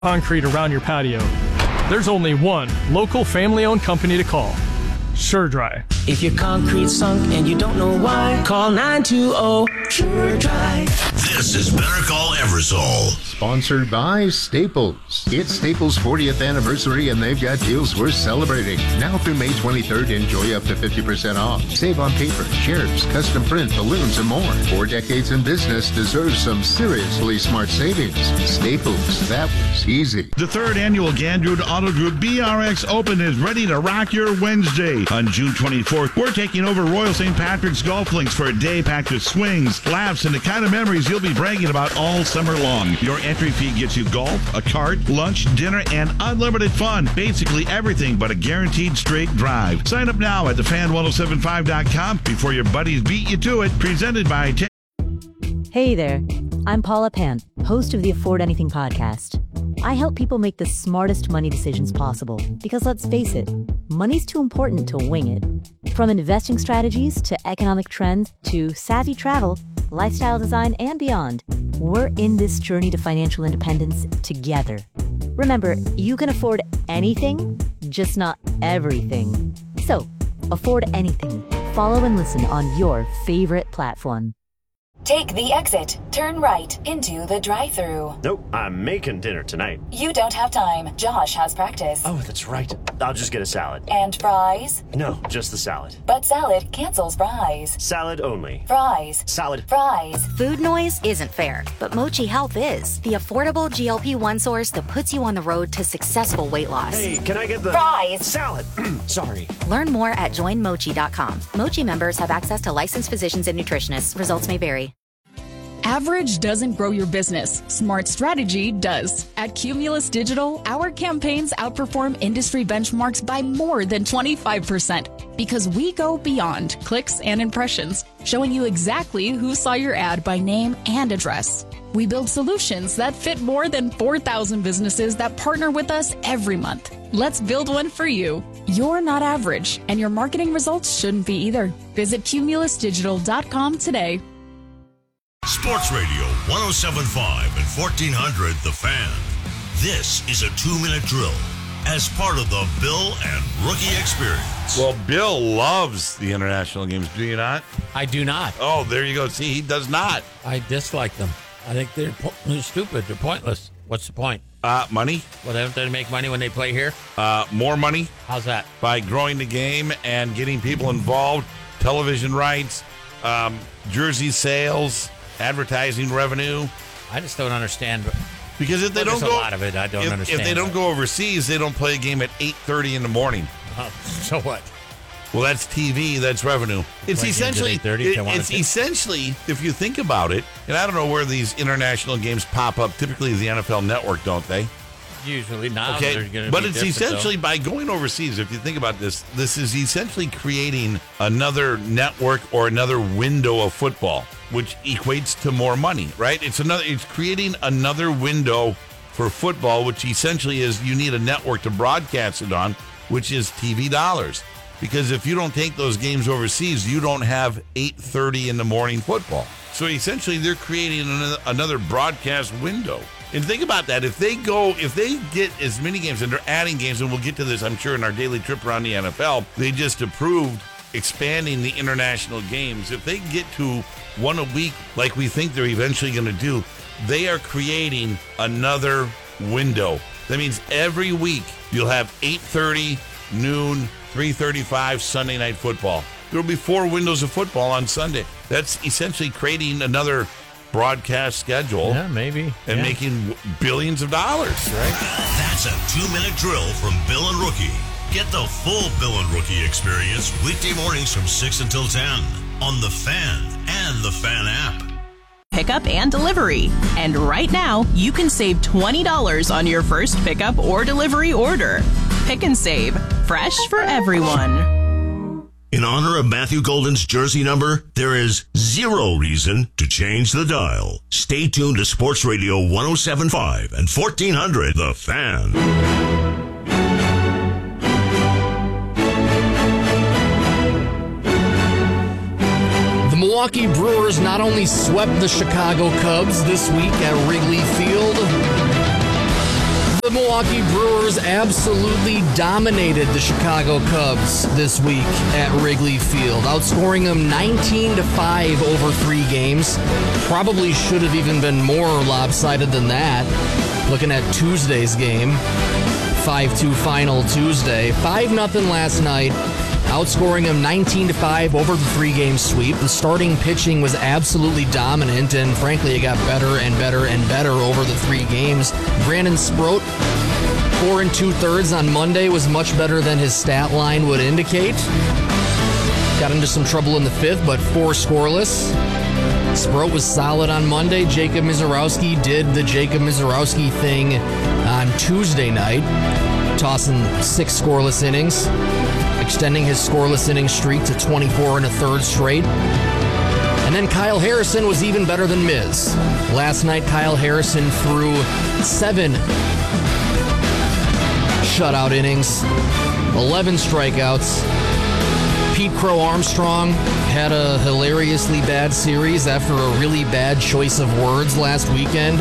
concrete around your patio, there's only one local family-owned company to call. SureDry. If your concrete's sunk and you don't know why, call 920-SureDry. This is Better Call Eversole. Sponsored by Staples. It's Staples' 40th anniversary, and they've got deals worth celebrating. Now through May 23rd, enjoy up to 50% off. Save on paper, chairs, custom print, balloons, and more. 4 decades in business deserves some seriously smart savings. Staples, that was easy. The 3rd annual Gandrud Auto Group BRX Open is ready to rock your Wednesday. On June 24th, we're taking over Royal St. Patrick's Golf Links for a day packed with swings, laughs, and the kind of memories you'll be bragging about all summer long. Your entry fee gets you golf, a cart, lunch, dinner, and unlimited fun. Basically everything but a guaranteed straight drive. Sign up now at thefan1075.com before your buddies beat you to it. Presented by... Hey there, I'm Paula Pant, host of the Afford Anything podcast. I help people make the smartest money decisions possible because, let's face it, money's too important to wing it. From investing strategies to economic trends to savvy travel, lifestyle design, and beyond, we're in this journey to financial independence together. Remember, you can afford anything, just not everything. So, afford anything. Follow and listen on your favorite platform. Take the exit, turn right into the drive-thru. Nope, I'm making dinner tonight. You don't have time. Josh has practice. Oh, that's right. I'll just get a salad. And fries? No, just the salad. But salad cancels fries. Salad only. Fries. Salad. Fries. Food noise isn't fair, but Mochi Health is. The affordable GLP-1 source that puts you on the road to successful weight loss. Hey, can I get the... Fries. Salad. Sorry. Learn more at joinmochi.com. Mochi members have access to licensed physicians and nutritionists. Results may vary. Average doesn't grow your business. Smart strategy does. At Cumulus Digital, our campaigns outperform industry benchmarks by more than 25% because we go beyond clicks and impressions, showing you exactly who saw your ad by name and address. We build solutions that fit more than 4,000 businesses that partner with us every month. Let's build one for you. You're not average, and your marketing results shouldn't be either. Visit cumulusdigital.com today. Sports Radio 107.5 and 1400 The Fan. This is a 2-minute drill as part of the Bill and Rookie Experience. Well, Bill loves the international games. Do you not? I do not. Oh, there you go. See, he does not. I dislike them. I think they're stupid. They're pointless. What's the point? Money. Well, don't they make money when they play here? More money. How's that? By growing the game and getting people involved, television rights, jersey sales, advertising revenue. I just don't understand. Because if they don't go, a lot of it I don't understand. If they don't go overseas, they don't play a game at 8:30 in the morning. So what? Well, that's TV. That's revenue. It's essentially, if you think about it, and I don't know where these international games pop up. Typically, the NFL Network, don't they? Usually not. Okay, but it's essentially by going overseas. If you think about this, this is essentially creating another network or another window of football, which equates to more money, right? It's creating another window for football, which essentially is you need a network to broadcast it on, which is TV dollars. Because if you don't take those games overseas, you don't have 8:30 in the morning football. So essentially, they're creating another broadcast window. And think about that. If they get as many games, and they're adding games, and we'll get to this, I'm sure, in our daily trip around the NFL, they just approved expanding the international games. If they get to one a week, like we think they're eventually going to do, they are creating another window. That means every week you'll have 8:30, noon, 3:35 Sunday night football. There will be 4 windows of football on Sunday. That's essentially creating another broadcast schedule. Yeah, maybe. And making billions of dollars, right? That's a 2-minute drill from Bill and Rookie. Get the full Bill and Rookie experience weekday mornings from 6 until 10 on The Fan and The Fan app. Pickup and delivery. And right now, you can save $20 on your first pickup or delivery order. Pick and save. Fresh for everyone. In honor of Matthew Golden's jersey number, there is 0 reason to change the dial. Stay tuned to Sports Radio 107.5 and 1400 The Fan. The Milwaukee Brewers not only swept the Chicago Cubs this week at Wrigley Field, the Milwaukee Brewers absolutely dominated the Chicago Cubs this week at Wrigley Field, outscoring them 19-5 over 3 games. Probably should have even been more lopsided than that. Looking at Tuesday's game, 5-2 final Tuesday. 5-0 last night, outscoring them 19-5 over the 3-game sweep. The starting pitching was absolutely dominant, and frankly, it got better and better and better over the 3 games. Brandon Sproat, 4 2/3 on Monday, was much better than his stat line would indicate. Got into some trouble in the 5th, but 4 scoreless. Sproat was solid on Monday. Jacob Mizorowski did the Jacob Mizorowski thing on Tuesday night, tossing 6 scoreless innings, extending his scoreless inning streak to 24 1/3 straight. And then Kyle Harrison was even better than Miz. Last night, Kyle Harrison threw 7 shutout innings, 11 strikeouts. Pete Crow Armstrong had a hilariously bad series after a really bad choice of words last weekend.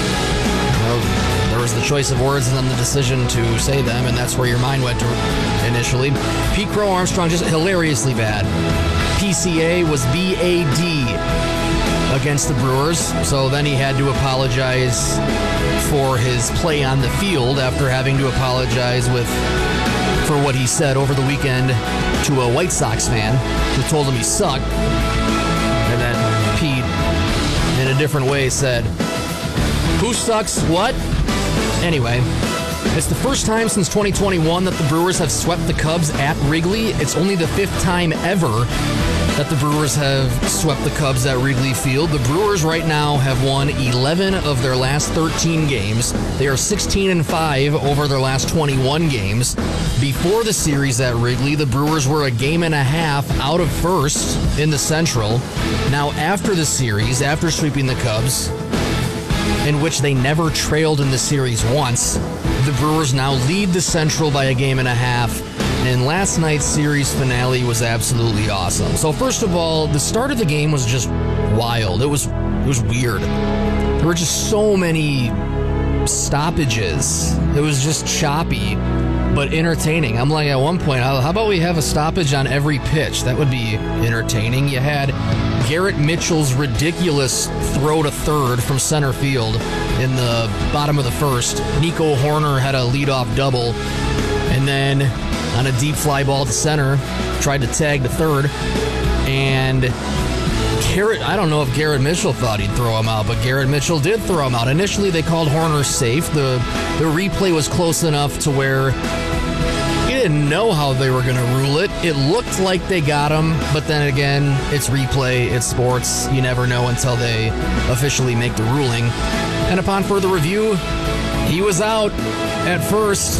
There was the choice of words and then the decision to say them, and that's where your mind went to initially. Pete Crow Armstrong, just hilariously bad. PCA was BAD against the Brewers, so then he had to apologize for his play on the field after having to apologize for what he said over the weekend to a White Sox fan who told him he sucked. And then Pete, in a different way, said, "Who sucks what?" Anyway, it's the first time since 2021 that the Brewers have swept the Cubs at Wrigley. It's only the 5th time ever that the Brewers have swept the Cubs at Wrigley Field. The Brewers right now have won 11 of their last 13 games. They are 16-5 over their last 21 games. Before the series at Wrigley, the Brewers were a game and a half out of first in the Central. Now, after the series, after sweeping the Cubs, in which they never trailed in the series once, the Brewers now lead the Central by a game and a half. And last night's series finale was absolutely awesome. So first of all, the start of the game was just wild. It was weird. There were just so many stoppages. It was just choppy, but entertaining. I'm like, at one point, how about we have a stoppage on every pitch? That would be entertaining. You had Garrett Mitchell's ridiculous throw to third from center field in the bottom of the first. Nico Horner had a leadoff double, and then on a deep fly ball to center, tried to tag to third, and I don't know if Garrett Mitchell thought he'd throw him out, but Garrett Mitchell did throw him out. Initially, they called Horner safe. The replay was close enough to where you didn't know how they were going to rule it. It looked like they got him, but then again, it's replay, it's sports. You never know until they officially make the ruling. And upon further review, he was out at first.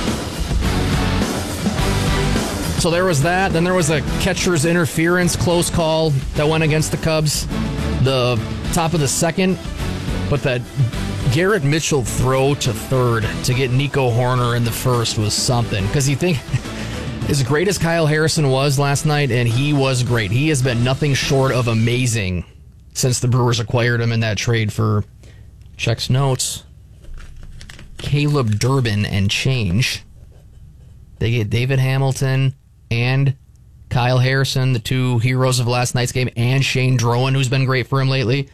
So there was that. Then there was a catcher's interference close call that went against the Cubs. The top of the second. But that Garrett Mitchell throw to third to get Nico Horner in the first was something. Because you think, as great as Kyle Harrison was last night, and he was great, he has been nothing short of amazing since the Brewers acquired him in that trade for, checks notes, Caleb Durbin and change. They get David Hamilton and Kyle Harrison, the two heroes of last night's game, and Shane Drowan, who's been great for him lately.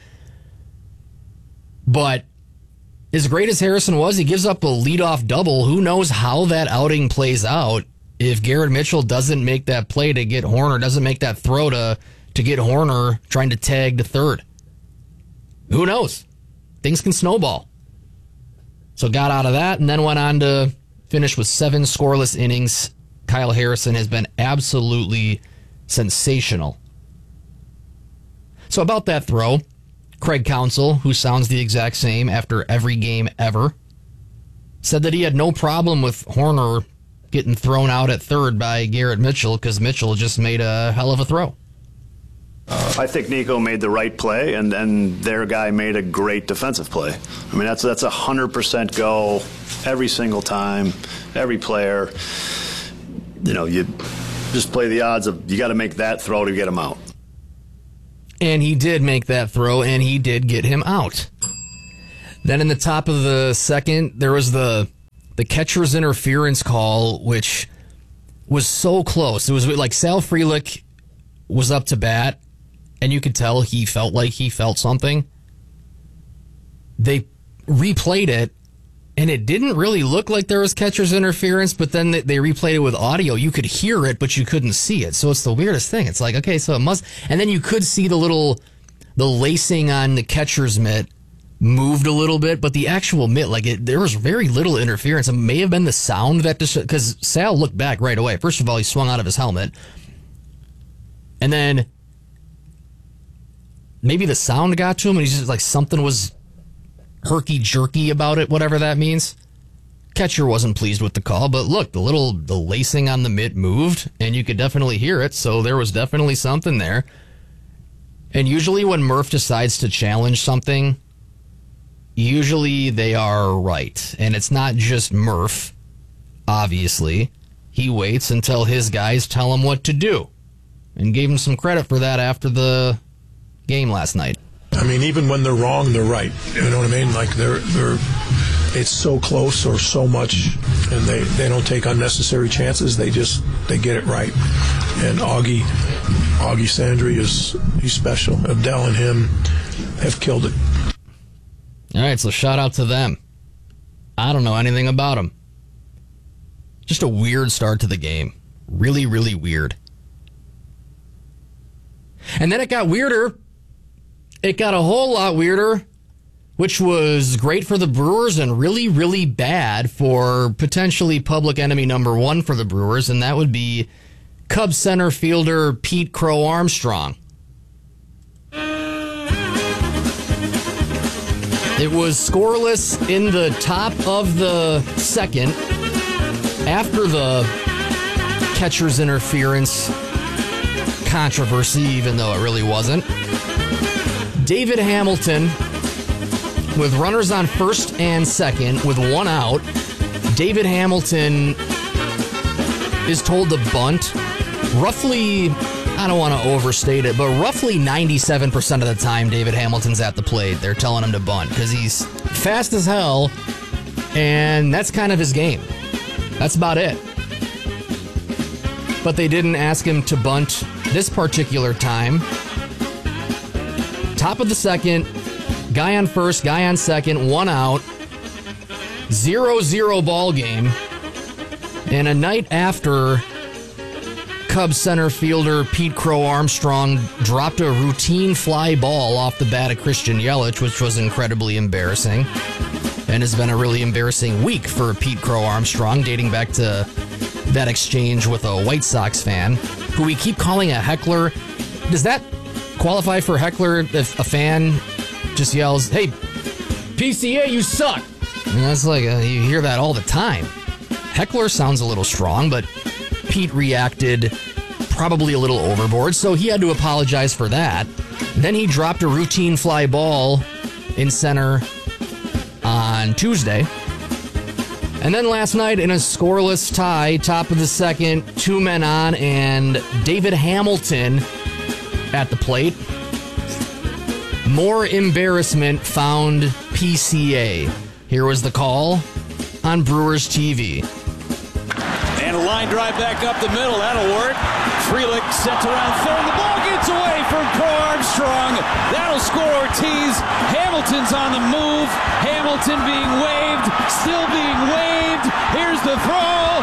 But as great as Harrison was, he gives up a leadoff double. Who knows how that outing plays out if Garrett Mitchell doesn't make that play to get Horner, doesn't make that throw to get Horner trying to tag to third. Who knows? Things can snowball. So got out of that and then went on to finish with 7 scoreless innings. Kyle Harrison has been absolutely sensational. So about that throw, Craig Counsell, who sounds the exact same after every game ever, said that he had no problem with Horner getting thrown out at third by Garrett Mitchell because Mitchell just made a hell of a throw. I think Nico made the right play, and then their guy made a great defensive play. I mean, that's 100% go every single time, every player. You know, you just play the odds of you got to make that throw to get him out. And he did make that throw, and he did get him out. Then in the top of the second, there was the the catcher's interference call, which was so close. It was like Sal Frelick was up to bat, and you could tell he felt like he felt something. They replayed it, and it didn't really look like there was catcher's interference, but then they replayed it with audio. You could hear it, but you couldn't see it. So it's the weirdest thing. It's like, okay, so it must... And then you could see the lacing on the catcher's mitt moved a little bit, but the actual mitt, there was very little interference. It may have been the sound that... Because Sal looked back right away. First of all, he swung out of his helmet. And then maybe the sound got to him, and he's just like, something was herky-jerky about it, whatever that means. Catcher wasn't pleased with the call, but look, the lacing on the mitt moved, and you could definitely hear it, so there was definitely something there. And usually when Murph decides to challenge something, usually they are right. And it's not just Murph, obviously. He waits until his guys tell him what to do, and gave him some credit for that after the game last night. I mean, even when they're wrong, they're right. You know what I mean? Like it's so close or so much, and they don't take unnecessary chances. They get it right. And Augie Sandry he's special. Abdel and him have killed it. All right, so shout out to them. I don't know anything about them. Just a weird start to the game. Really, really weird. And then it got weirder. It got a whole lot weirder, which was great for the Brewers and really, really bad for potentially public enemy number one for the Brewers, and that would be Cubs center fielder Pete Crow Armstrong. It was scoreless in the top of the second after the catcher's interference controversy, even though it really wasn't. David Hamilton, with runners on first and second, with one out, David Hamilton is told to bunt. Roughly, I don't want to overstate it, but roughly 97% of the time David Hamilton's at the plate, they're telling him to bunt because he's fast as hell, and that's kind of his game. That's about it. But they didn't ask him to bunt this particular time. Top of the second, guy on first, guy on second, one out, 0-0 ball game, and a night after Cubs center fielder Pete Crow Armstrong dropped a routine fly ball off the bat of Christian Yelich, which was incredibly embarrassing, and has been a really embarrassing week for Pete Crow Armstrong, dating back to that exchange with a White Sox fan, who we keep calling a heckler. Does that qualify for heckler if a fan just yells, "Hey, PCA, you suck"? And that's like, you hear that all the time. Heckler sounds a little strong, but Pete reacted probably a little overboard, so he had to apologize for that. Then he dropped a routine fly ball in center on Tuesday. And then last night in a scoreless tie, top of the second, 2 men on, and David Hamilton at the plate. More embarrassment found PCA. Here was the call on Brewers TV. And a line drive back up the middle. That'll work. Frelick sets around third. The ball gets away from Crow Armstrong. That'll score Ortiz. Hamilton's on the move. Hamilton being waved. Still being waved. Here's the throw.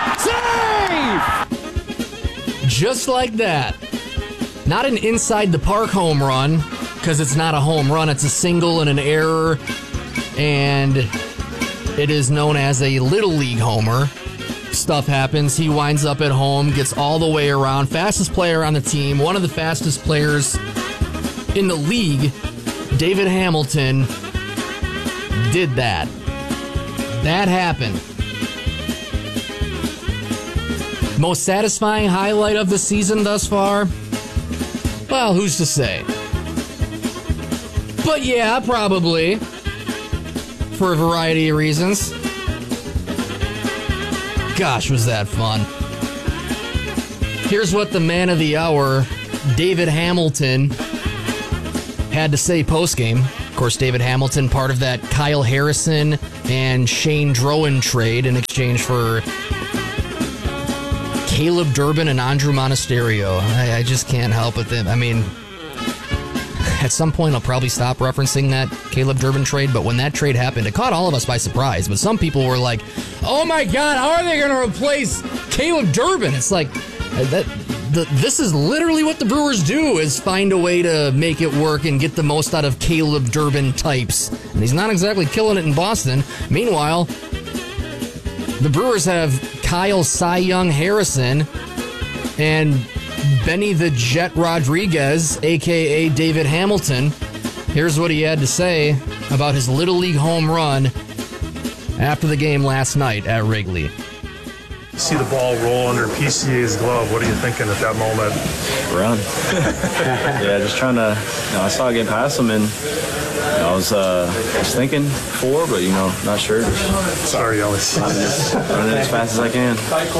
Save! Just like that. Not an inside the park home run, because it's not a home run. It's a single and an error. And it is known as a Little League homer. Stuff happens. He winds up at home, gets all the way around. Fastest player on the team, one of the fastest players in the league, David Hamilton, did that. That happened. Most satisfying highlight of the season thus far? Well, who's to say? But yeah, probably. For a variety of reasons. Gosh, was that fun. Here's what the man of the hour, David Hamilton, had to say postgame. Of course, David Hamilton, part of that Kyle Harrison and Shane Drowan trade in exchange for Caleb Durbin and Andrew Monasterio. I just can't help with them. I mean, at some point I'll probably stop referencing that Caleb Durbin trade, but when that trade happened, it caught all of us by surprise. But some people were like, oh my God, how are they going to replace Caleb Durbin? It's like, this is literally what the Brewers do, is find a way to make it work and get the most out of Caleb Durbin types. And he's not exactly killing it in Boston. Meanwhile, the Brewers have Kyle Cy Young Harrison and Benny the Jet Rodriguez, a.k.a. David Hamilton. Here's what he had to say about his Little League home run after the game last night at Wrigley. See the ball roll under PCA's glove. What are you thinking at that moment? Run. Yeah, just trying to, I saw it get past him, and I was thinking 4, but, not sure. Sorry, Ellis. Running as fast as I can.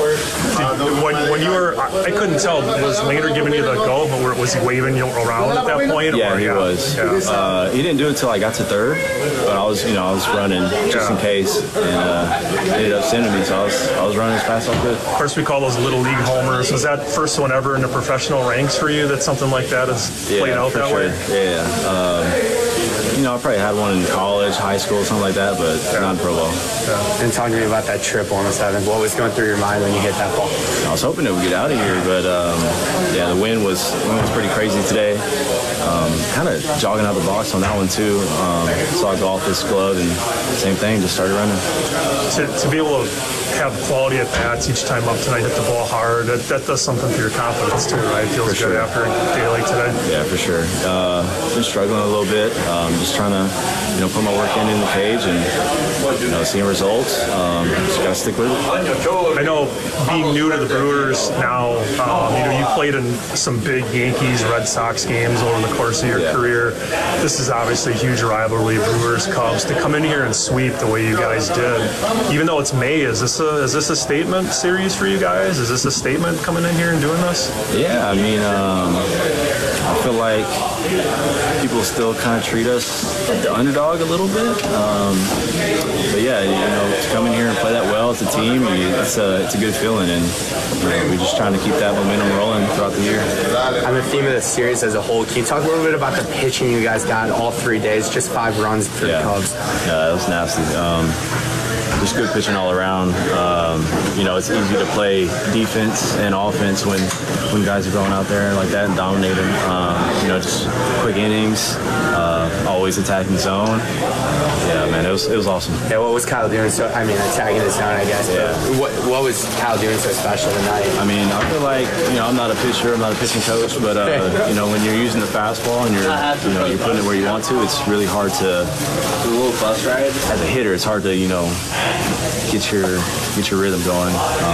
When you were, I couldn't tell, was Lander giving you the go, but was he waving you around at that point? Yeah, he was. Yeah. He didn't do it until I got to third, but I was running just in case, and ended up sending me, so I was running as fast as I could. Of course, we call those Little League homers. Was that first one ever in the professional ranks for you, that something like that has played out that way? Yeah. I probably had one in college, high school, something like that, but not in pro ball. Yeah. And talk to me about that triple on the 7th. What was going through your mind when you hit that ball? I was hoping it would get out of here, but the wind was pretty crazy today. Kind of jogging out the box on that one too. Saw a golf this glove, and same thing, just started running. To be able to have quality at bats each time up tonight, hit the ball hard, that does something for your confidence too, right? Feels good after a day like today. Yeah, for sure. Been struggling a little bit. Just trying to, put my work in the cage and, seeing results. Just got to stick with it. I know, being new to the Brewers now, you played in some big Yankees, Red Sox games over the course of your career. This is obviously a huge rivalry, Brewers, Cubs. To come in here and sweep the way you guys did, even though it's May, is this a statement series for you guys? Is this a statement coming in here and doing this? Yeah, I mean, I feel like people still kind of treat us like the underdog a little bit. But yeah, to come in here and play that well as a team, it's a good feeling, and we're just trying to keep that momentum rolling throughout the year. On the theme of the series as a whole, can you talk a little bit about the pitching you guys got all 3 days? Just 5 runs for the Cubs. Yeah, that was nasty. Just good pitching all around. It's easy to play defense and offense when guys are going out there like that and dominating. Just quick innings, always attacking zone. Yeah, man, it was awesome. Yeah, what was Kyle doing? Attacking the zone, I guess. Yeah. What was Kyle doing so special tonight? I mean, I feel like I'm not a pitcher, I'm not a pitching coach, but when you're using the fastball and you're putting it where you want to, it's really hard to. A little bus ride. As a hitter, it's hard to get your rhythm going.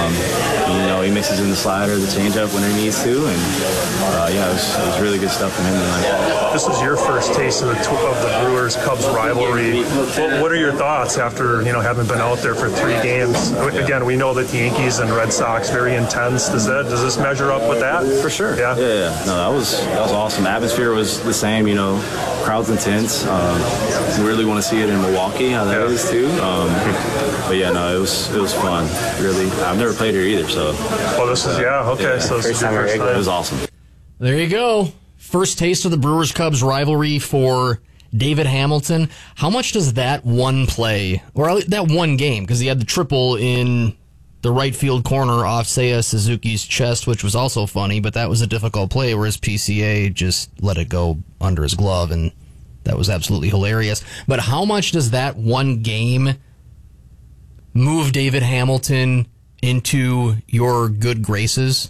He mixes in the slider, the changeup when he needs to, and it was really good stuff from him tonight. This was your first taste of the Brewers-Cubs rivalry. What are your thoughts after having been out there for 3 games? Again, we know that the Yankees and Red Sox very intense. Does this measure up with that? For sure. Yeah. No, that was awesome. The atmosphere was the same. Crowd's intense. We really want to see it in Milwaukee, how that is too. But yeah, no, it was fun. Really, I've never played here either, so. Oh, this is okay. So this is your first time. It was awesome. There you go. First taste of the Brewers-Cubs rivalry for David Hamilton. How much does that one play, or that one game, because he had the triple in the right field corner off Seiya Suzuki's chest, which was also funny, but that was a difficult play, whereas PCA just let it go under his glove, and that was absolutely hilarious. But how much does that one game move David Hamilton into your good graces,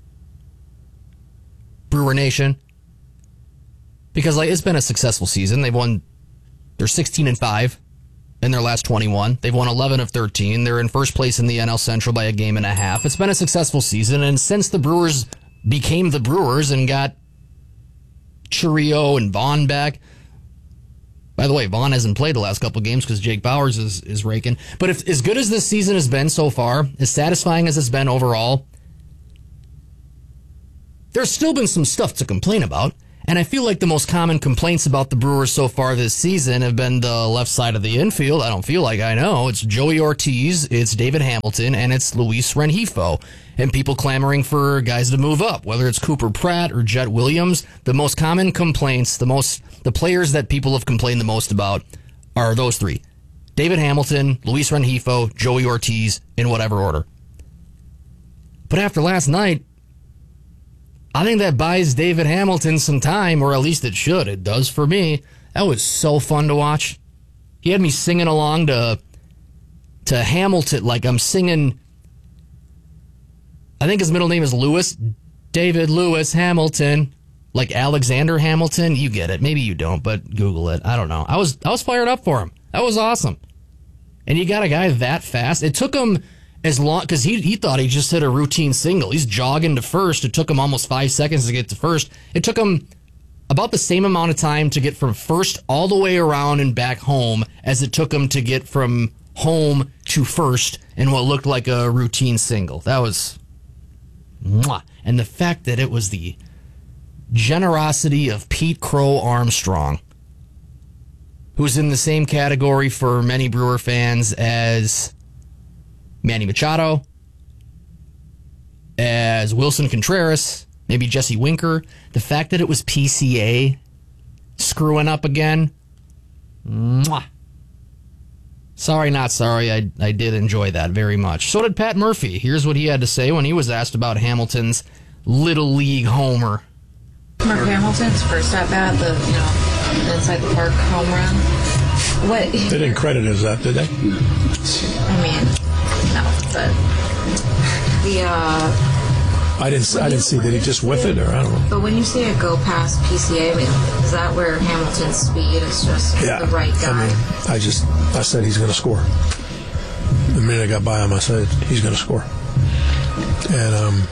Brewer Nation? Because it's been a successful season. They're 16-5 in their last 21. They've won 11 of 13. They're in first place in the NL Central by a game and a half. It's been a successful season, and since the Brewers became the Brewers and got Chourio and Vaughn back. By the way, Vaughn hasn't played the last couple of games because Jake Bauers is raking. But if as good as this season has been so far, as satisfying as it's been overall, there's still been some stuff to complain about. And I feel like the most common complaints about the Brewers so far this season have been the left side of the infield. I don't feel like I know. It's Joey Ortiz, it's David Hamilton, and it's Luis Rengifo. And people clamoring for guys to move up, whether it's Cooper Pratt or Jet Williams. The most common complaints, the players that people have complained the most about are those three. David Hamilton, Luis Rengifo, Joey Ortiz, in whatever order. But after last night, I think that buys David Hamilton some time, or at least it should. It does for me. That was so fun to watch. He had me singing along to Hamilton like I'm singing. I think his middle name is Lewis. David Lewis Hamilton. Like Alexander Hamilton. You get it. Maybe you don't, but Google it. I don't know. I was fired up for him. That was awesome. And you got a guy that fast. It took him as long, because he thought he just hit a routine single. He's jogging to first. It took him almost 5 seconds to get to first. It took him about the same amount of time to get from first all the way around and back home as it took him to get from home to first in what looked like a routine single. That was mwah. And the fact that it was the generosity of Pete Crow Armstrong, who's in the same category for many Brewer fans as Manny Machado, as Wilson Contreras, maybe Jesse Winker. The fact that it was PCA screwing up again. Mwah. Sorry, not sorry. I did enjoy that very much. So did Pat Murphy. Here's what he had to say when he was asked about Hamilton's Little League homer. Mark Hamilton's first at bat, the inside the park home run. What? They didn't credit it as that, did they? I mean, no, but I didn't see. Did he just whiff it, or I don't know? But when you say a go past PCA, I mean, is that where Hamilton's speed is just the right guy? I mean, I said he's going to score. The minute I got by him, I said he's going to score. And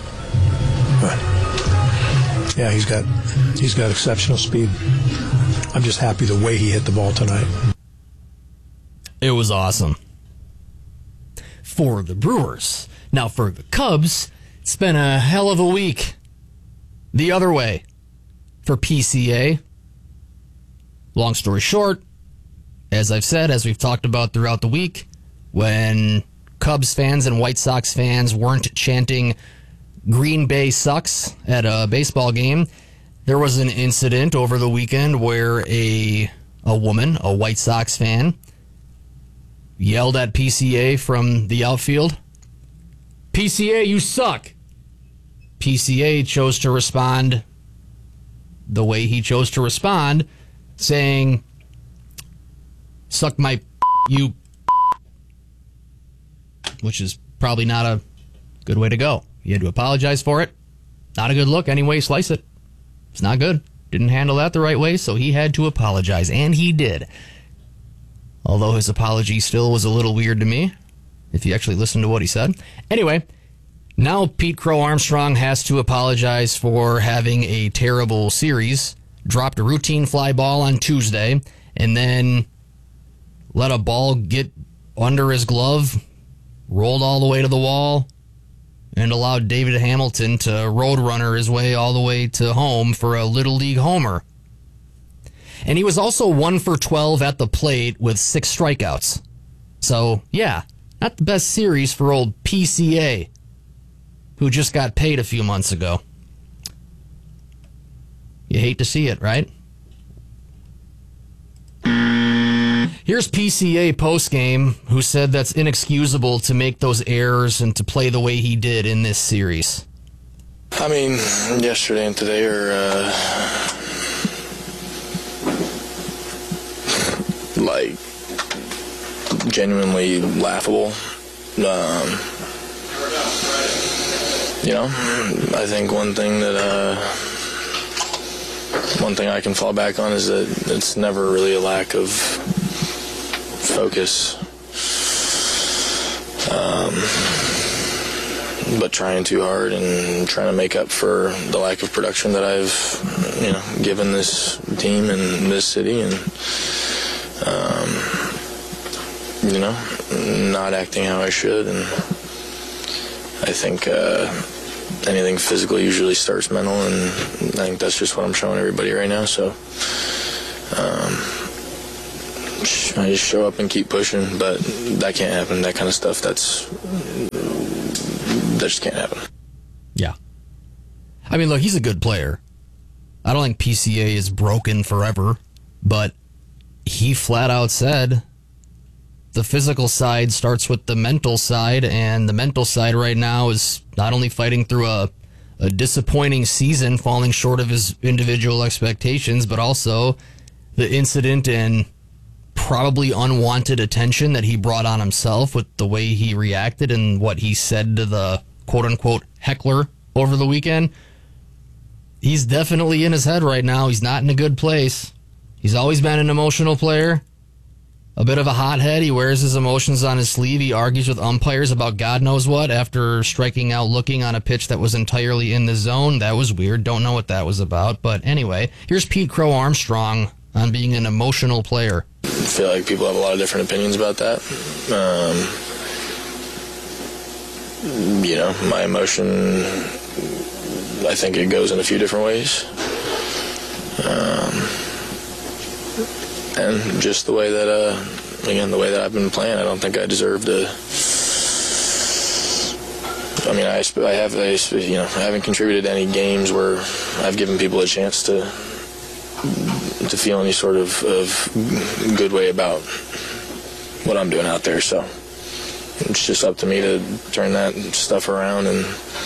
yeah, he's got exceptional speed. I'm just happy the way he hit the ball tonight. It was awesome for the Brewers. Now for the Cubs, it's been a hell of a week the other way for PCA. Long story short, as I've said, as we've talked about throughout the week, when Cubs fans and White Sox fans weren't chanting Green Bay sucks at a baseball game, there was an incident over the weekend where a woman, a White Sox fan, yelled at PCA from the outfield, "PCA, you suck." PCA chose to respond the way he chose to respond, saying, "Suck my you," which is probably not a good way to go. He had to apologize for it. Not a good look any way you slice it. It's not good. Didn't handle that the right way, so he had to apologize, and he did. Although his apology still was a little weird to me, if you actually listen to what he said. Anyway, now Pete Crow Armstrong has to apologize for having a terrible series. Dropped a routine fly ball on Tuesday, and then let a ball get under his glove, rolled all the way to the wall, and allowed David Hamilton to roadrunner his way all the way to home for a Little League homer. And he was also 1 for 12 at the plate with 6 strikeouts. So, yeah, not the best series for old PCA, who just got paid a few months ago. You hate to see it, right? Here's PCA postgame, who said that's inexcusable to make those errors and to play the way he did in this series. I mean, yesterday and today are like genuinely laughable. I think one thing I can fall back on is that it's never really a lack of focus, but trying too hard and trying to make up for the lack of production that I've given this team and this city, and not acting how I should. And I think anything physical usually starts mental, and I think that's just what I'm showing everybody right now. So I just show up and keep pushing, but that can't happen. That kind of stuff, that just can't happen. Yeah. I mean, look, he's a good player. I don't think PCA is broken forever, but he flat out said the physical side starts with the mental side, and the mental side right now is not only fighting through a disappointing season, falling short of his individual expectations, but also the incident and probably unwanted attention that he brought on himself with the way he reacted and what he said to the quote-unquote heckler over the weekend. He's definitely in his head right now. He's not in a good place. He's always been an emotional player, a bit of a hothead. He wears his emotions on his sleeve. He argues with umpires about God knows what after striking out looking on a pitch that was entirely in the zone. That was weird. Don't know what that was about. But anyway, here's Pete Crow Armstrong on being an emotional player. I feel like people have a lot of different opinions about that. My emotion, I think it goes in a few different ways. And just the way that, the way that I've been playing, I don't think I deserve to. I mean, I haven't contributed to any games where I've given people a chance to feel any sort of good way about what I'm doing out there. So it's just up to me to turn that stuff around and,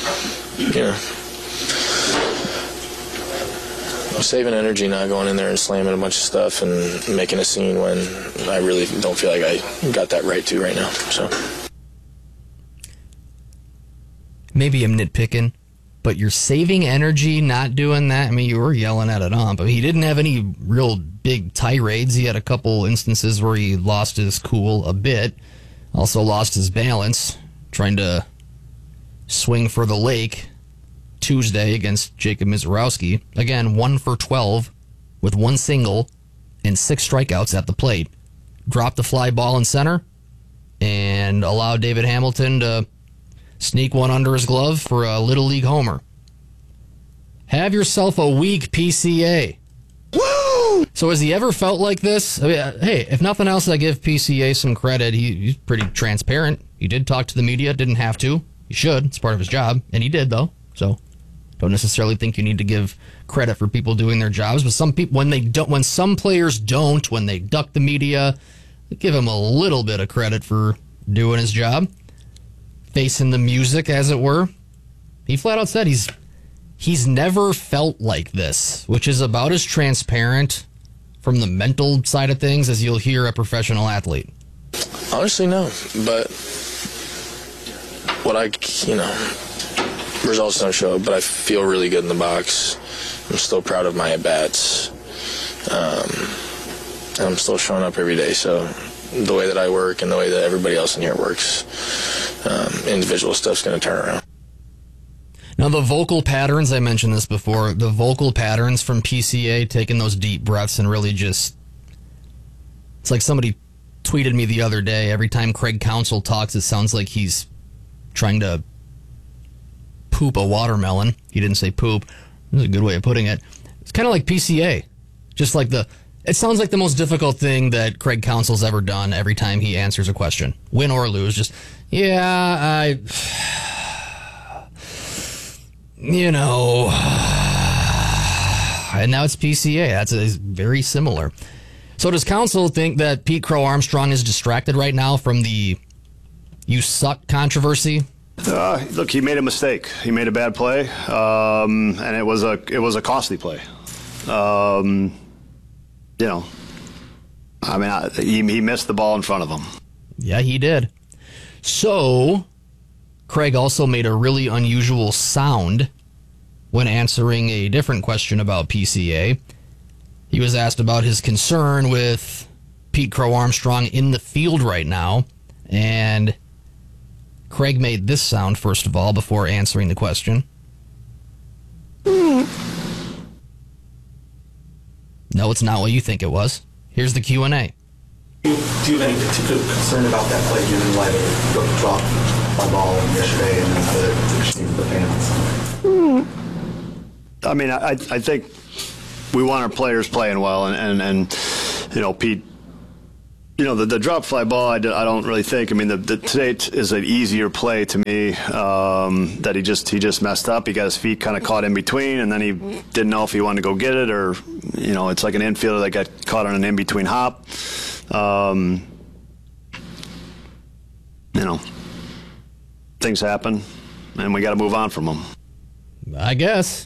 saving energy, not going in there and slamming a bunch of stuff and making a scene when I really don't feel like I got that right to right now. So maybe I'm nitpicking, but you're saving energy, not doing that. I mean, you were yelling at an ump. I mean, he didn't have any real big tirades. He had a couple instances where he lost his cool a bit, also lost his balance, trying to swing for the lake Tuesday against Jacob Mizorowski. Again, 1 for 12 with 1 single and 6 strikeouts at the plate. Dropped the fly ball in center and allowed David Hamilton to sneak one under his glove for a Little League homer. Have yourself a week, PCA. Woo! So has he ever felt like this? I mean, hey, if nothing else, I give PCA some credit. He's pretty transparent. He did talk to the media, didn't have to. He should. It's part of his job. And he did, though. So don't necessarily think you need to give credit for people doing their jobs, but some people, when some players don't, when they duck the media, give him a little bit of credit for doing his job, facing the music, as it were. He flat out said he's never felt like this, which is about as transparent from the mental side of things as you'll hear a professional athlete. Honestly, no, but results don't show, but I feel really good in the box. I'm still proud of my at-bats. And I'm still showing up every day. So the way that I work and the way that everybody else in here works, individual stuff's going to turn around. Now, the vocal patterns, I mentioned this before, the vocal patterns from PCA, taking those deep breaths and really just... It's like somebody tweeted me the other day, every time Craig Counsell talks, it sounds like he's trying to poop a watermelon. He didn't say poop. That's a good way of putting it. It's kind of like PCA. Just like it sounds like the most difficult thing that Craig Counsell's ever done every time he answers a question. Win or lose, just, and now it's PCA. That's very similar. So does Counsell think that Pete Crow Armstrong is distracted right now from the "you suck" controversy? Look, he made a mistake. He made a bad play, and it was a costly play. He missed the ball in front of him. Yeah, he did. So, Craig also made a really unusual sound when answering a different question about PCA. He was asked about his concern with Pete Crow Armstrong in the field right now, and Craig made this sound, first of all, before answering the question. No, it's not what you think it was. Here's the Q&A. Do you have any particular concern about that play given light of the drop? fly ball yesterday and how did it perceive the fans? I mean, I think we want our players playing well, and Pete, the drop fly ball, I don't really think. I mean, the today is an easier play to me that he just messed up. He got his feet kind of caught in between, and then he didn't know if he wanted to go get it or, it's like an infielder that got caught on an in-between hop. Things happen, and we got to move on from them. I guess.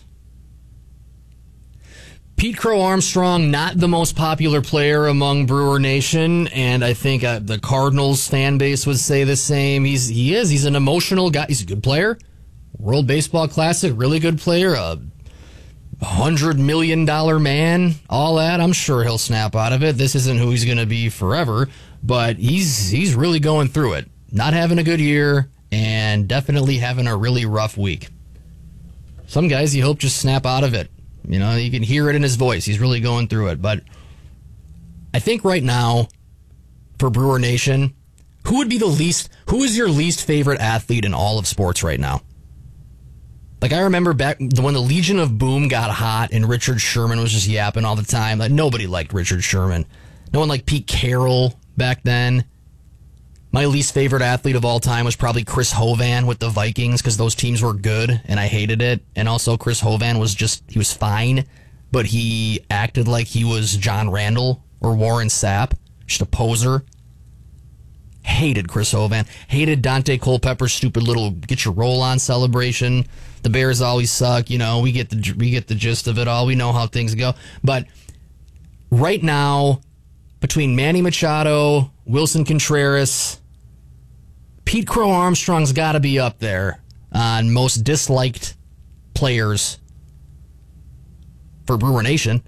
Pete Crow Armstrong, not the most popular player among Brewer Nation, and I think the Cardinals fan base would say the same. He's an emotional guy. He's a good player. World Baseball Classic, really good player. $100 million man, all that. I'm sure he'll snap out of it. This isn't who he's going to be forever, but he's really going through it. Not having a good year, and definitely having a really rough week. Some guys you hope just snap out of it. You can hear it in his voice. He's really going through it. But I think right now, for Brewer Nation, who is your least favorite athlete in all of sports right now? Like, I remember back when the Legion of Boom got hot and Richard Sherman was just yapping all the time. Like, nobody liked Richard Sherman. No one liked Pete Carroll back then. My least favorite athlete of all time was probably Chris Hovan with the Vikings because those teams were good and I hated it. And also Chris Hovan he was fine, but he acted like he was John Randall or Warren Sapp, just a poser. Hated Chris Hovan. Hated Dante Culpepper's stupid little get your roll on celebration. The Bears always suck. We get the gist of it all. We know how things go. But right now, between Manny Machado, Wilson Contreras, Pete Crow Armstrong's got to be up there on most disliked players for Brewer Nation.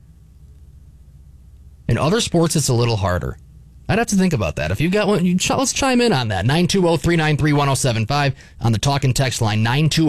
In other sports, it's a little harder. I'd have to think about that. If you got one, let's chime in on that. 920-393-1075 on the talk and text line.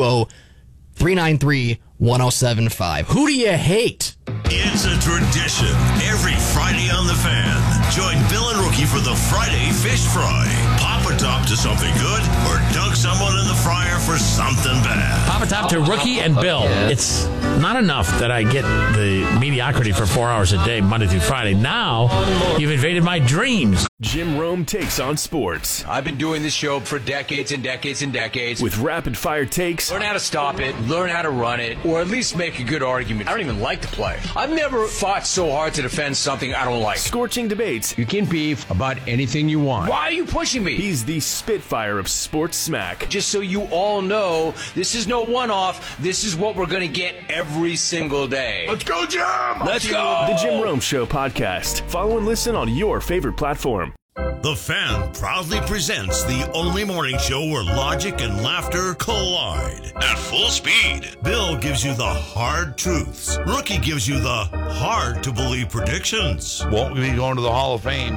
920-393-1075. Who do you hate? It's a tradition. Every Friday on The Fan, join Bill and Rookie for the Friday Fish Fry. Pop a top to something good or dunk someone in the fryer for something bad. Pop a top to Rookie and Bill. It's not enough that I get the mediocrity for 4 hours a day, Monday through Friday. Now, you've invaded my dreams. Jim Rome takes on sports. I've been doing this show for decades and decades and decades. With rapid-fire takes. Learn how to stop it, learn how to run it, or at least make a good argument. I don't even like the play. I've never fought so hard to defend something I don't like. Scorching debates. You can beef about anything you want. Why are you pushing me? He's the Spitfire of sports smack. Just so you all know, this is no one-off. This is what we're going to get every single day. Let's go, Jim! Let's go! The Jim Rome Show podcast. Follow and listen on your favorite platform. The Fan proudly presents the only morning show where logic and laughter collide at full speed. Bill gives you the hard truths. Rookie gives you the hard-to-believe predictions. Won't we be going to the Hall of Fame?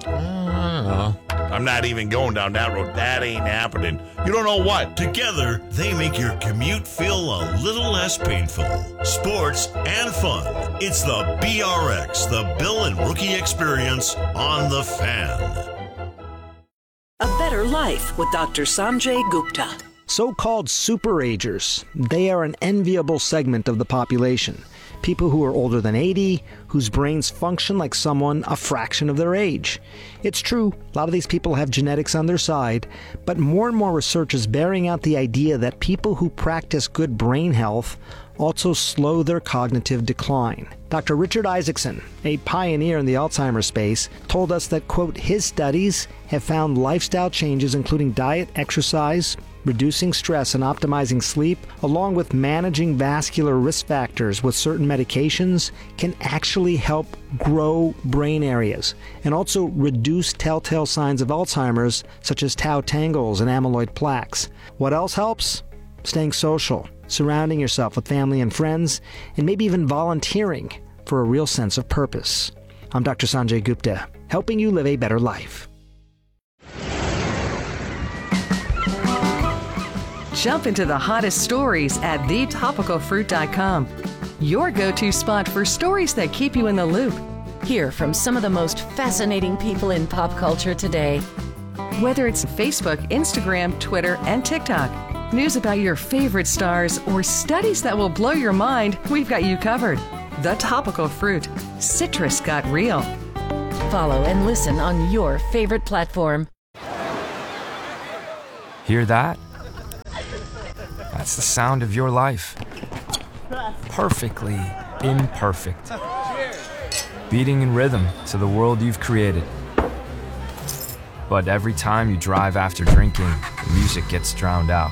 I'm not even going down that road. That ain't happening. You don't know what. Together, they make your commute feel a little less painful. Sports and fun. It's the BRX, the Bill and Rookie Experience on The Fan. A Better Life with Dr. Sanjay Gupta. So-called superagers. They are an enviable segment of the population. People who are older than 80, whose brains function like someone a fraction of their age. It's true, a lot of these people have genetics on their side, but more and more research is bearing out the idea that people who practice good brain health also slow their cognitive decline. Dr. Richard Isaacson, a pioneer in the Alzheimer's space, told us that, quote, his studies have found lifestyle changes including diet, exercise, reducing stress and optimizing sleep, along with managing vascular risk factors with certain medications, can actually help grow brain areas and also reduce telltale signs of Alzheimer's, such as tau tangles and amyloid plaques. What else helps? Staying social, surrounding yourself with family and friends, and maybe even volunteering for a real sense of purpose. I'm Dr. Sanjay Gupta, helping you live a better life. Jump into the hottest stories at thetopicalfruit.com. Your go-to spot for stories that keep you in the loop. Hear from some of the most fascinating people in pop culture today. Whether it's Facebook, Instagram, Twitter, and TikTok, news about your favorite stars, or studies that will blow your mind, we've got you covered. The Topical Fruit. Citrus got real. Follow and listen on your favorite platform. Hear that? That's the sound of your life. Perfectly imperfect. Beating in rhythm to the world you've created. But every time you drive after drinking, the music gets drowned out.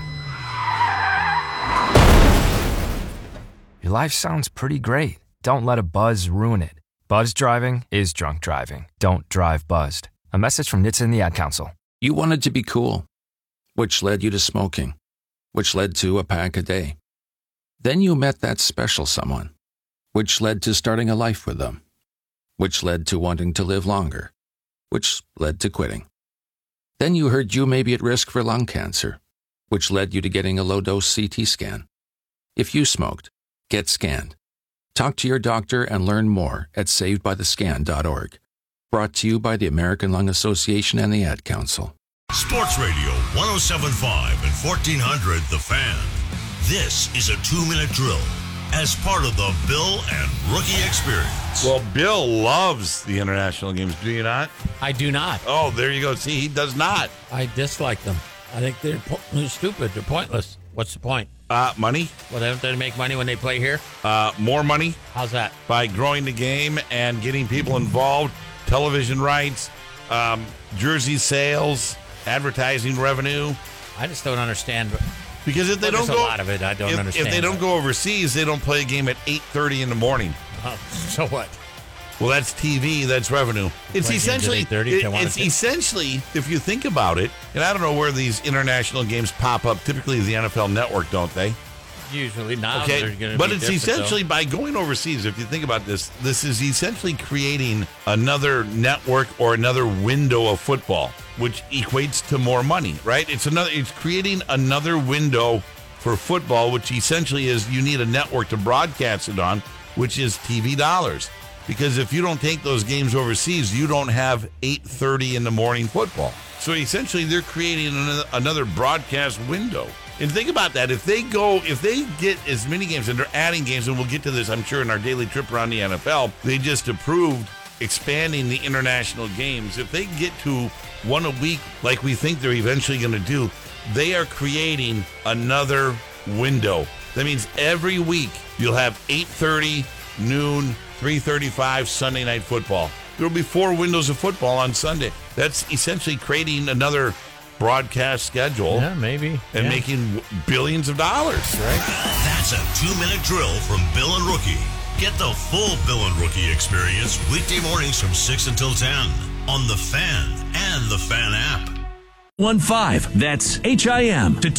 Your life sounds pretty great. Don't let a buzz ruin it. Buzz driving is drunk driving. Don't drive buzzed. A message from NHTSA and the Ad Council. You wanted to be cool, which led you to smoking, which led to a pack a day. Then you met that special someone, which led to starting a life with them, which led to wanting to live longer, which led to quitting. Then you heard you may be at risk for lung cancer, which led you to getting a low-dose CT scan. If you smoked, get scanned. Talk to your doctor and learn more at savedbythescan.org. Brought to you by the American Lung Association and the Ad Council. Sports Radio 107.5 and 1400 The Fan. This is a 2-minute drill as part of the Bill and Rookie Experience. Well, Bill loves the international games. Do you not? I do not. Oh, there you go. See, he does not. I dislike them. I think they're stupid. They're pointless. What's the point? Money. Well, don't they make money when they play here? More money. How's that? By growing the game and getting people involved, television rights, jersey sales, advertising revenue. I just don't understand. Because if they don't go, a lot of it I don't understand. If they don't go overseas, they don't play a game at 8:30 in the morning. So what? Well, that's TV. That's revenue. It's essentially, if you think about it, and I don't know where these international games pop up. Typically, the NFL Network, don't they? Usually not. Okay, but it's essentially by going overseas. If you think about this, this is essentially creating another network or another window of football, which equates to more money, right? It's creating another window for football, which essentially is you need a network to broadcast it on, which is TV dollars. Because if you don't take those games overseas, you don't have 8:30 in the morning football. So essentially, they're creating another broadcast window. And think about that. If they get as many games, and they're adding games, and we'll get to this, I'm sure, in our daily trip around the NFL, they just approved expanding the international games. If they get to one a week, like we think they're eventually going to do, they are creating another window. That means every week you'll have 8:30, noon, 3:35 Sunday night football. There will be 4 windows of football on Sunday. That's essentially creating another broadcast schedule. Yeah, maybe. And making billions of dollars, right? That's a 2-minute drill from Bill and Rookie. Get the full Bill and Rookie experience weekday mornings from 6 until 10 on The Fan and the Fan app. 15. That's HIM to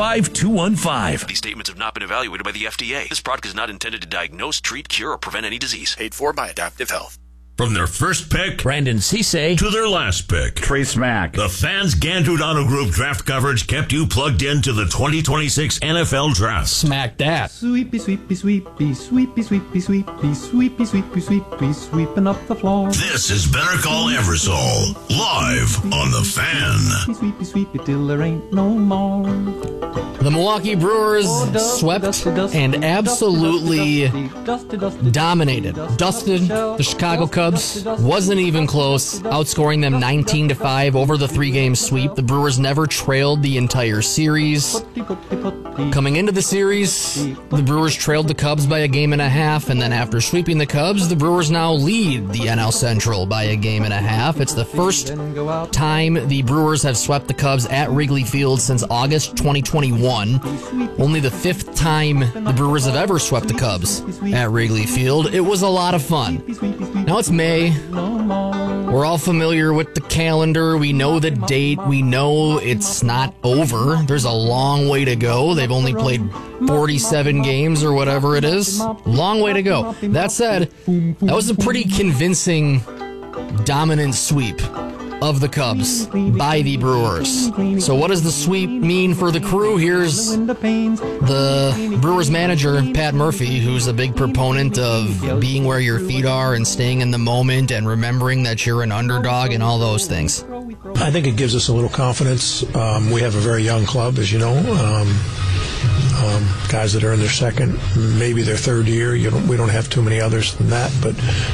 215-215. These statements have not been evaluated by the FDA. This product is not intended to diagnose, treat, cure, or prevent any disease. Paid for by Adaptive Health. From their first pick, Brandon Cisse, to their last pick, Trace Mack, the Fans Gandrud Auto Group draft coverage kept you plugged into the 2026 NFL Draft. Smack that. Sweepy, sweepy, sweepy, sweepy, sweepy, sweepy, sweepy, sweepy, sweepy, sweeping up the floor. This is Better Call Eversole, live on The Fan. Sweepy, sweepy, till there ain't no more. The Milwaukee Brewers swept and absolutely dominated. Dusted the Chicago Cubs. Wasn't even close, outscoring them 19-5 over the 3-game sweep. The Brewers never trailed the entire series. Coming into the series, the Brewers trailed the Cubs by 1.5 games, and then after sweeping the Cubs, the Brewers now lead the NL Central by 1.5 games. It's the first time the Brewers have swept the Cubs at Wrigley Field since August 2021. Only the 5th time the Brewers have ever swept the Cubs at Wrigley Field. It was a lot of fun. Now it's May. We're all familiar with the calendar. We know the date. We know it's not over. There's a long way to go. They've only played 47 games or whatever it is. Long way to go. That said, that was a pretty convincing, dominant sweep of the Cubs by the Brewers. So what does the sweep mean for the crew? Here's the Brewers manager, Pat Murphy, who's a big proponent of being where your feet are and staying in the moment and remembering that you're an underdog and all those things. I think it gives us a little confidence. We have a very young club, as you know. Guys that are in their second, maybe their third year. We don't have too many others than that, but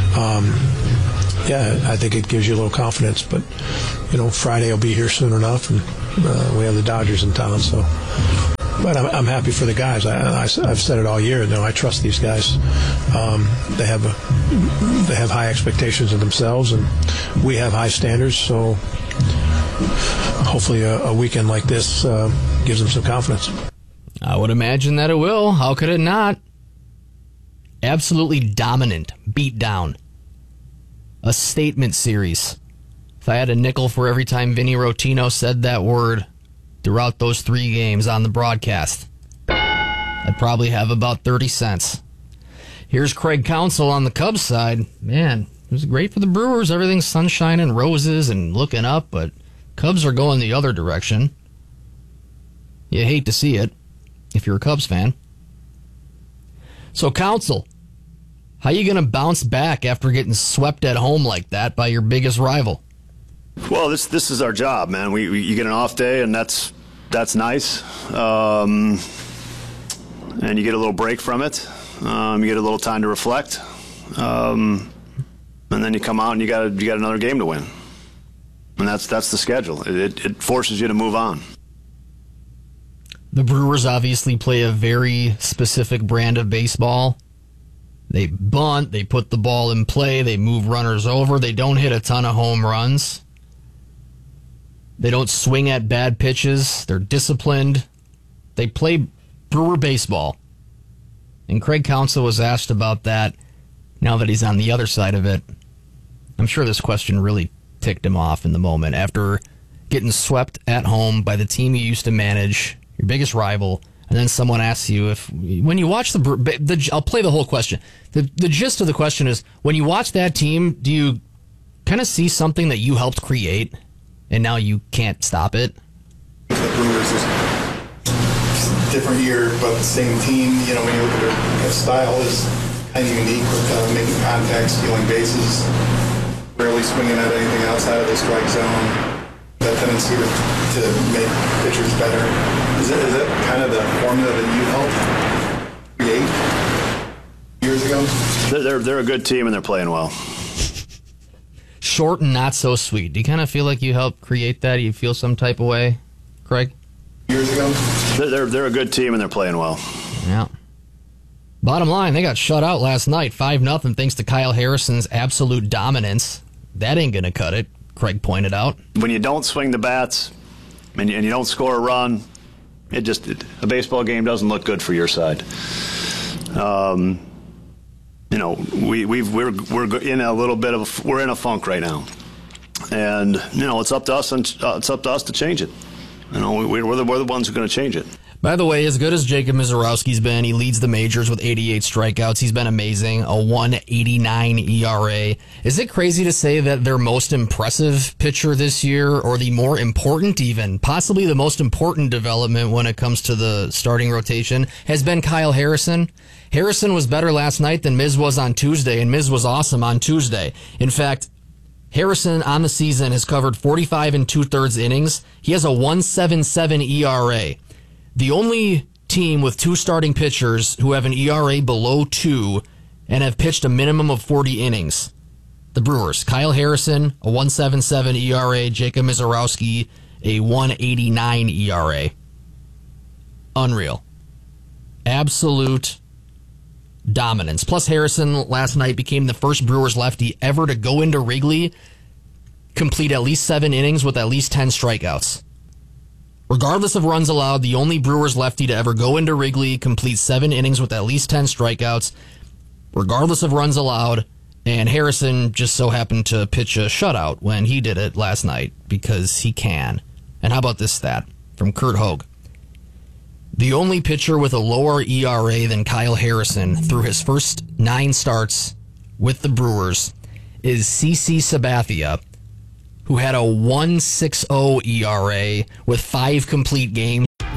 I think it gives you a little confidence. But Friday will be here soon enough, and we have the Dodgers in town. So, but I'm happy for the guys. I've said it all year. I trust these guys. They have high expectations of themselves, and we have high standards. So, hopefully, a weekend like this gives them some confidence. I would imagine that it will. How could it not? Absolutely dominant beatdown. A statement series. If I had a nickel for every time Vinny Rotino said that word throughout those 3 games on the broadcast, I'd probably have about 30 cents. Here's Craig Counsell on the Cubs side. Man, it was great for the Brewers. Everything's sunshine and roses and looking up, but Cubs are going the other direction. You hate to see it if you're a Cubs fan. So, Counsell, how you going to bounce back after getting swept at home like that by your biggest rival? Well, this is our job, man. You get an off day, and that's nice. And you get a little break from it. You get a little time to reflect. And then you come out and you got another game to win. And that's the schedule. It forces you to move on. The Brewers obviously play a very specific brand of baseball. They bunt, they put the ball in play, they move runners over, they don't hit a ton of home runs. They don't swing at bad pitches, they're disciplined. They play Brewer baseball. And Craig Counsell was asked about that now that he's on the other side of it. I'm sure this question really ticked him off in the moment after getting swept at home by the team you used to manage, your biggest rival, and then someone asks you when you watch I'll play the whole question. The gist of the question is, when you watch that team, do you kind of see something that you helped create and now you can't stop it? The Brewers is a different year, but the same team. When you look at their style, is kind of unique with making contact, stealing bases, rarely swinging at anything outside of the strike zone. That tendency to make pitchers better. Is that kind of the formula that you helped create years ago? They're a good team and they're playing well. Short and not so sweet. Do you kind of feel like you helped create that? Do you feel some type of way, Craig? Years ago? They're a good team and they're playing well. Yeah. Bottom line, they got shut out last night, 5-0, thanks to Kyle Harrison's absolute dominance. That ain't gonna cut it, Craig pointed out. When you don't swing the bats and you don't score a run, a baseball game doesn't look good for your side. We're in a little bit of we're in a funk right now, and it's up to us and it's up to us to change it. We're the ones who are going to change it. By the way, as good as Jacob Misiorowski's been, he leads the majors with 88 strikeouts. He's been amazing, a 1.89 ERA. Is it crazy to say that their most impressive pitcher this year, or the more important even, possibly the most important development when it comes to the starting rotation, has been Kyle Harrison? Harrison was better last night than Miz was on Tuesday, and Miz was awesome on Tuesday. In fact, Harrison on the season has covered 45 2/3 innings. He has a 1.77 ERA. The only team with 2 starting pitchers who have an ERA below 2 and have pitched a minimum of 40 innings. The Brewers. Kyle Harrison, a 1.77 ERA. Jacob Misiorowski, a 1.89 ERA. Unreal. Absolute dominance. Plus, Harrison last night became the first Brewers lefty ever to go into Wrigley, complete at least 7 innings with at least 10 strikeouts. Regardless of runs allowed, the only Brewers lefty to ever go into Wrigley, complete 7 innings with at least 10 strikeouts, regardless of runs allowed, and Harrison just so happened to pitch a shutout when he did it last night, because he can. And how about this stat from Kurt Hogue? The only pitcher with a lower ERA than Kyle Harrison through his first 9 starts with the Brewers is CC Sabathia, who had a 1.60 ERA with 5 complete games.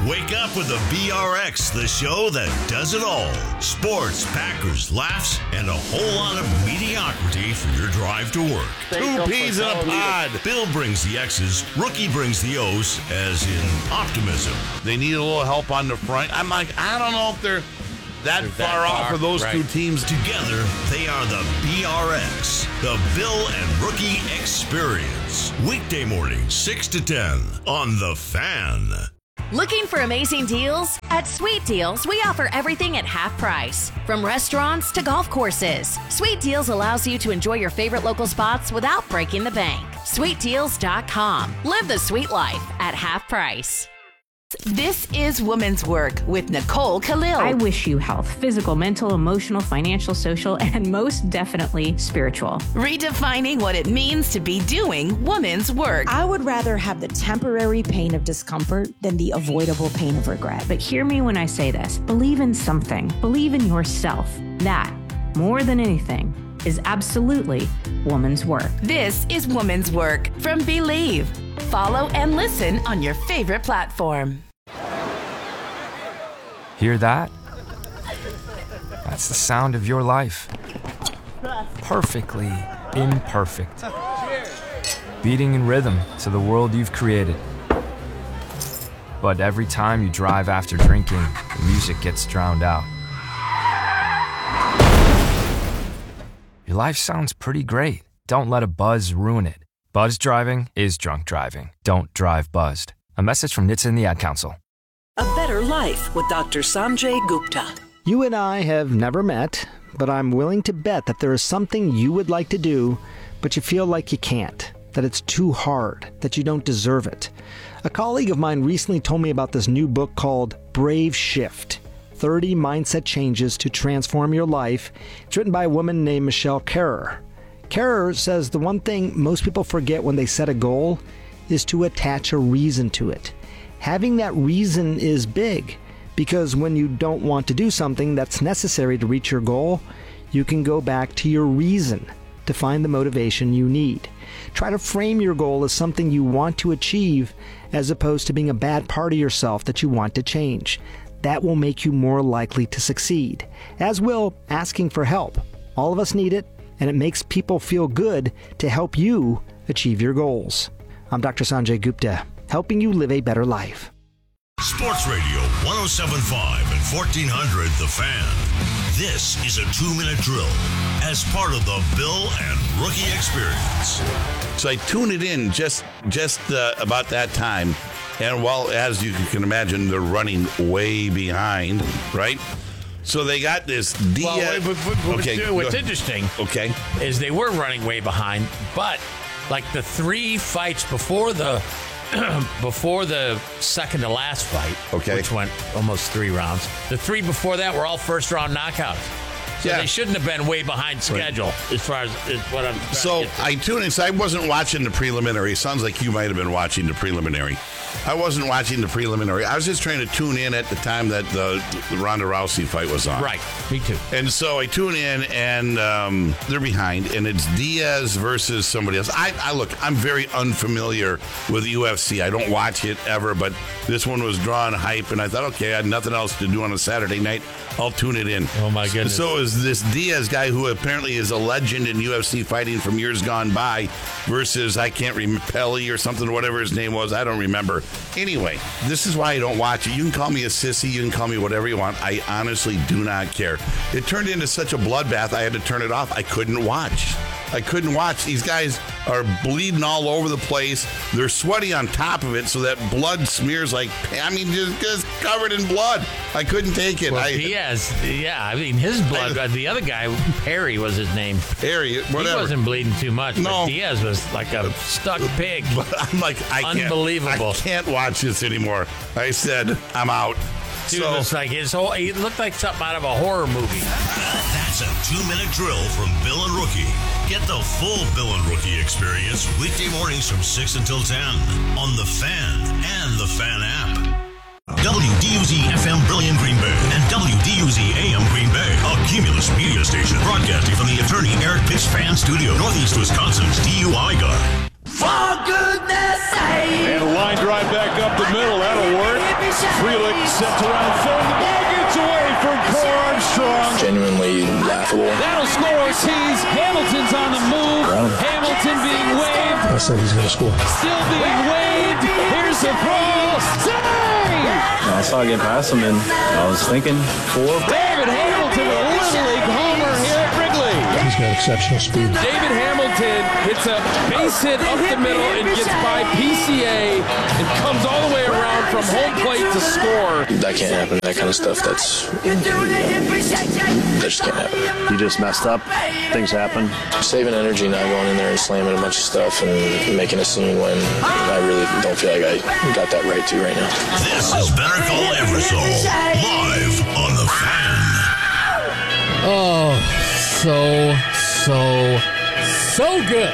Wake up with the BRX, the show that does it all. Sports, Packers, laughs, and a whole lot of mediocrity for your drive to work. Two peas in a pod. Bill brings the X's, Rookie brings the O's, as in optimism. They need a little help on the front. I'm like, I don't know if they're that far off of those two teams. Together, they are the BRX, the Bill and Rookie Experience. Weekday morning, 6 to 10 on The Fan. Looking for amazing deals? At Sweet Deals, we offer everything at half price. From restaurants to golf courses, Sweet Deals allows you to enjoy your favorite local spots without breaking the bank. SweetDeals.com. Live the sweet life at half price. This is Women's Work with Nicole Khalil. I wish you health, physical, mental, emotional, financial, social, and most definitely spiritual. Redefining what it means to be doing women's work. I would rather have the temporary pain of discomfort than the avoidable pain of regret. But hear me when I say this. Believe in something. Believe in yourself. That, more than anything, is absolutely woman's work. This is Women's Work from Believe. Follow and listen on your favorite platform. Hear that? That's the sound of your life. Perfectly imperfect. Beating in rhythm to the world you've created. But every time you drive after drinking, the music gets drowned out. Your life sounds pretty great. Don't let a buzz ruin it. Buzz driving is drunk driving. Don't drive buzzed. A message from NHTSA and the Ad Council. A Better Life with Dr. Sanjay Gupta. You and I have never met, but I'm willing to bet that there is something you would like to do, but you feel like you can't, that it's too hard, that you don't deserve it. A colleague of mine recently told me about this new book called Brave Shift, 30 Mindset Changes to Transform Your Life. It's written by a woman named Michelle Kerrer. Kerrer says the one thing most people forget when they set a goal is to attach a reason to it. Having that reason is big, because when you don't want to do something that's necessary to reach your goal, you can go back to your reason to find the motivation you need. Try to frame your goal as something you want to achieve as opposed to being a bad part of yourself that you want to change. That will make you more likely to succeed, as will asking for help. All of us need it, and it makes people feel good to help you achieve your goals. I'm Dr. Sanjay Gupta, helping you live a better life. Sports Radio 107.5 and 1400 The Fan. This is a 2-minute drill as part of the Bill and Rookie Experience. So I tuned it in just about that time. And while, as you can imagine, they're running way behind, right? So they got this What's interesting is they were running way behind, but like the 3 fights before the second to last fight, which went almost 3 rounds, the 3 before that were all first round knockouts. So they shouldn't have been way behind schedule as far as what I'm trying So to get to. I tuned in. So I wasn't watching the preliminary. Sounds like you might have been watching the preliminary. I wasn't watching the preliminary. I was just trying to tune in at the time that the Ronda Rousey fight was on. Right. Me too. And so I tune in, and they're behind, and it's Diaz versus somebody else. I look, I'm very unfamiliar with UFC. I don't watch it ever, but this one was drawing hype, and I thought, okay, I had nothing else to do on a Saturday night. I'll tune it in. Oh, my goodness. So is this Diaz guy, who apparently is a legend in UFC fighting from years gone by, versus, I can't remember, Pelly or something, whatever his name was. I don't remember. Anyway, this is why I don't watch it. You can call me a sissy. You can call me whatever you want. I honestly do not care. It turned into such a bloodbath, I had to turn it off. I couldn't watch. These guys are bleeding all over the place. They're sweaty on top of it, so that blood smears just covered in blood. I couldn't take it. Well, Diaz, his blood. The other guy, Perry was his name. Perry, whatever. He wasn't bleeding too much. No. But Diaz was like a stuck pig. But I'm like, unbelievable. I can't watch this anymore. I said, I'm out. Dude, it was like he looked like something out of a horror movie. That's a 2-minute drill from Bill and Rookie. Get the full Bill and Rookie experience weekday mornings from 6 until 10 on The Fan and the Fan app. WDUZ-FM Brilliant Green Bay and WDUZ-AM Green Bay, a Cumulus media station broadcasting from the Attorney Eric Pitts Fan Studio, Northeast Wisconsin's DUI guy. For goodness sake! And a line drive back up the middle. That'll work. Frelick sent around third. The ball gets away from Cole Armstrong. Genuinely laughable. That'll score Ortiz. Hamilton's on the move. Hamilton being waved. I said he's going to score. Still being waved. Here's the throw. Save! I saw it get past him, and I was thinking 4. David Hamilton, a Little League homer here at Wrigley. He's got exceptional speed. David Hamilton hits a base hit up the middle and gets by PCA and comes all the way around from home plate to score. That can't happen. That kind of stuff, that just can't happen. You just messed up. Things happen. Saving energy, not going in there and slamming a bunch of stuff and making a scene when I really don't feel like I got that right to right now. This is Better Call Eversole, live on The Fan. Oh, so good.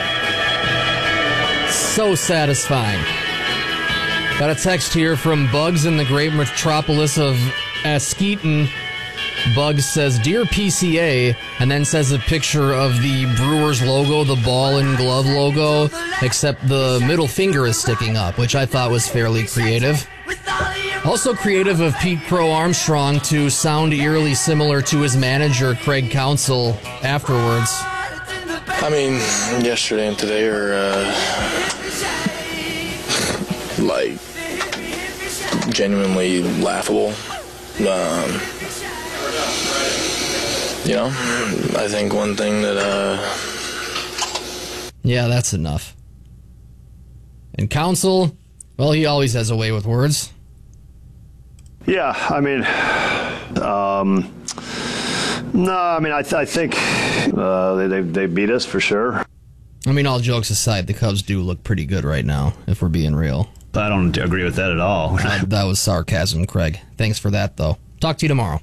So satisfying. Got a text here from Bugs in the great metropolis of Askeaton. Bugs says, "Dear PCA," and then says a picture of the Brewers logo, the ball and glove logo, except the middle finger is sticking up, which I thought was fairly creative. Also creative of Pete Crow Armstrong to sound eerily similar to his manager, Craig Counsell, afterwards. I mean, yesterday and today are, like, genuinely laughable. You know, I think one thing that, Yeah, that's enough. And Counsell, well, he always has a way with words. Yeah, I mean, no, I mean, I think they beat us for sure. I mean, all jokes aside, the Cubs do look pretty good right now, if we're being real. I don't agree with that at all. That was sarcasm, Craig. Thanks for that, though. Talk to you tomorrow.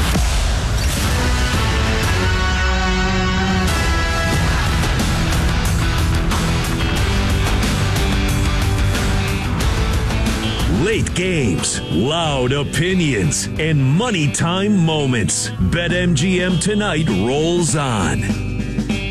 Late games, loud opinions, and money time moments. BetMGM tonight rolls on.